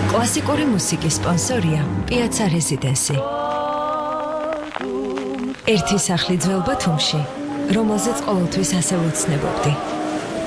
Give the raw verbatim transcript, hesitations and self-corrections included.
კლასიკური მუსიკის სპონსორია პიაცა რეზიდენსი. ერთი სახლი ძველ ბათუმში, რომელზეც ყოველთვის ასე ვოცნებობდი.